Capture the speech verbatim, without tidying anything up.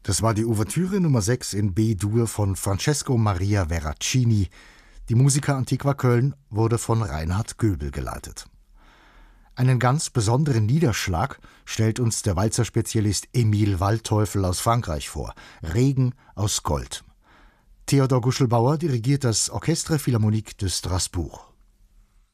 Das war die Ouvertüre Nummer sechs in B-Dur von Francesco Maria Veracini. Die Musica Antiqua Köln wurde von Reinhard Göbel geleitet. Einen ganz besonderen Niederschlag stellt uns der Walzer-Spezialist Emil Waldteufel aus Frankreich vor. Regen aus Gold. Theodor Guschelbauer dirigiert das Orchestre Philharmonique de Strasbourg.